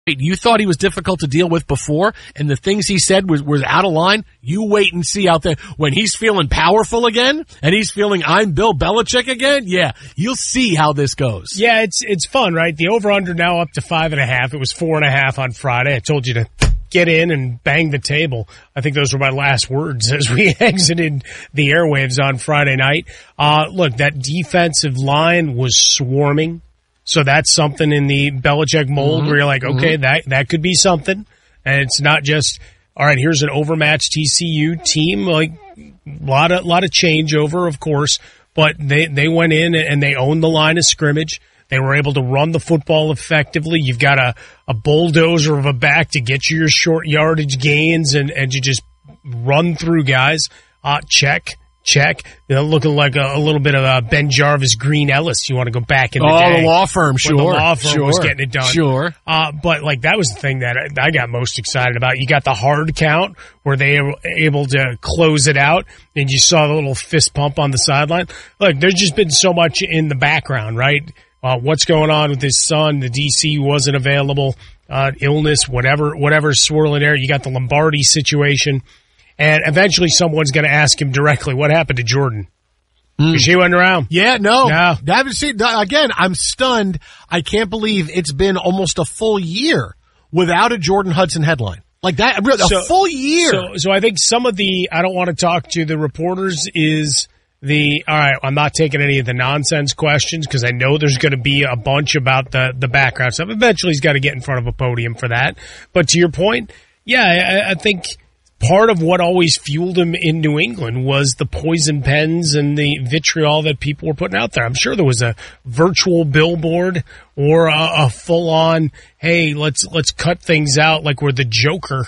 You thought he was difficult to deal with before, and the things he said was out of line. You wait and see out there. When he's feeling powerful again, and he's feeling I'm Bill Belichick again, yeah, you'll see how this goes. Yeah, it's fun, right? The over-under now up to 5.5. It was 4.5 on Friday. I told you to get in and bang the table. I think those were my last words as we exited the airwaves on Friday night. Look, that defensive line was swarming. So that's something in the Belichick mold where you're like, okay, that could be something. And it's not just, all right, here's an overmatched TCU team, like a lot of changeover, of course, but they went in and they owned the line of scrimmage. They were able to run the football effectively. You've got a bulldozer of a back to get you your short yardage gains and you just run through guys. Check. You know, looking like a little bit of Ben Jarvis, Green Ellis. You want to go back in the day. The law firm, sure. When the law firm was getting it done. Sure. But like that was the thing that I got most excited about. You got the hard count where they were able to close it out, and you saw the little fist pump on the sideline. Look, there's just been so much in the background, right? What's going on with his son? The DC wasn't available. Illness, whatever's swirling there. You got the Lombardi situation. And eventually someone's going to ask him directly, what happened to Jordan? Because she wasn't around. Yeah, no. I haven't seen, again, I'm stunned. I can't believe it's been almost a full year without a Jordan Hudson headline. Like that, a full year. So I think some of I don't want to talk to the reporters is all right, I'm not taking any of the nonsense questions because I know there's going to be a bunch about the background stuff. Eventually he's got to get in front of a podium for that. But to your point, yeah, I think part of what always fueled him in New England was the poison pens and the vitriol that people were putting out there. I'm sure there was a virtual billboard or a full-on, hey, let's cut things out like we're the Joker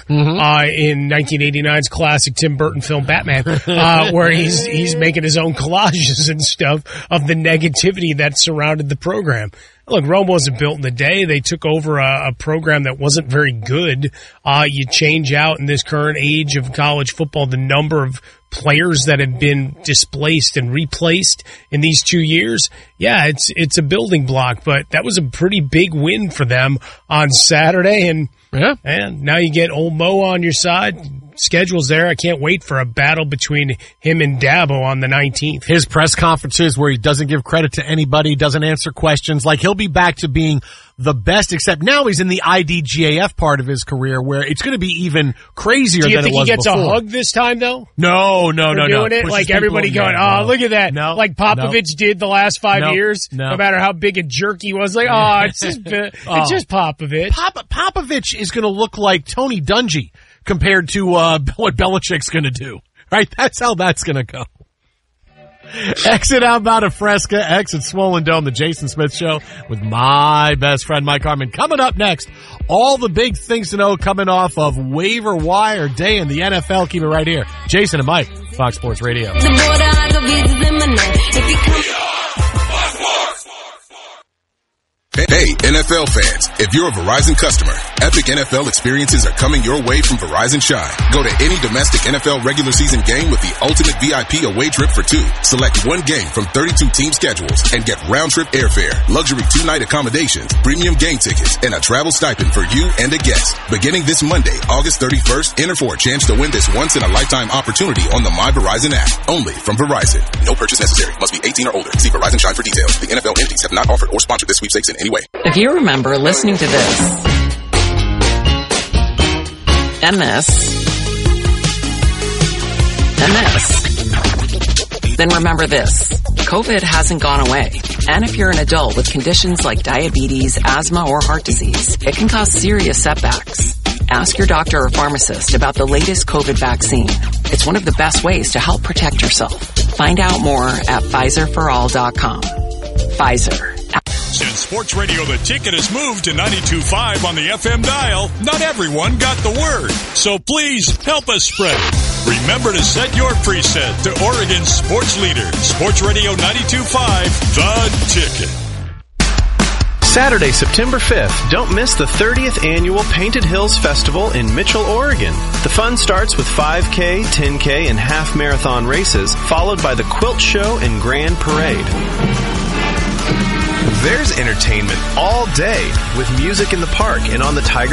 in 1989's classic Tim Burton film Batman, where he's making his own collages and stuff of the negativity that surrounded the program. Look, Rome wasn't built in a day. They took over a program that wasn't very good. You change out in this current age of college football the number of players that have been displaced and replaced in these 2 years. Yeah, it's a building block, but that was a pretty big win for them on Saturday. And now you get old Mo on your side. Schedule's there. I can't wait for a battle between him and Dabo on the 19th. His press conferences where he doesn't give credit to anybody, doesn't answer questions. Like he'll be back to being the best, except now he's in the IDGAF part of his career where it's going to be even crazier than it was before. Do you think he gets a hug this time, though? No. Doing it? Like everybody going, look at that. No, like Popovich did the last 5 years. No matter how big a jerk he was. Like, it's just Popovich. Popovich is going to look like Tony Dungy compared to what Belichick's going to do. Right? That's how that's going to go. Exit outbound of Fresca, exit Swollen Dome, the Jason Smith Show with my best friend Mike Harmon. Coming up next, all the big things to know coming off of waiver wire day in the NFL. Keep it right here. Jason and Mike, Fox Sports Radio. Hey, NFL fans, if you're a Verizon customer, epic NFL experiences are coming your way from Verizon Shine. Go to any domestic NFL regular season game with the ultimate VIP away trip for two. Select one game from 32 team schedules and get round-trip airfare, luxury two-night accommodations, premium game tickets, and a travel stipend for you and a guest. Beginning this Monday, August 31st, enter for a chance to win this once-in-a-lifetime opportunity on the My Verizon app. Only from Verizon. No purchase necessary. Must be 18 or older. See Verizon Shine for details. The NFL entities have not offered or sponsored this sweepstakes in any way. If you remember listening to this and this and this, then remember this. COVID hasn't gone away. And if you're an adult with conditions like diabetes, asthma, or heart disease, it can cause serious setbacks. Ask your doctor or pharmacist about the latest COVID vaccine. It's one of the best ways to help protect yourself. Find out more at PfizerForAll.com. Pfizer. Since Sports Radio The Ticket has moved to 92.5 on the FM dial, not everyone got the word. So please help us spread it. Remember to set your preset to Oregon's sports leader, Sports Radio 92.5, The Ticket. Saturday, September 5th, don't miss the 30th annual Painted Hills Festival in Mitchell, Oregon. The fun starts with 5K, 10K, and half marathon races, followed by the Quilt Show and Grand Parade. There's entertainment all day with music in the park and on the Tiger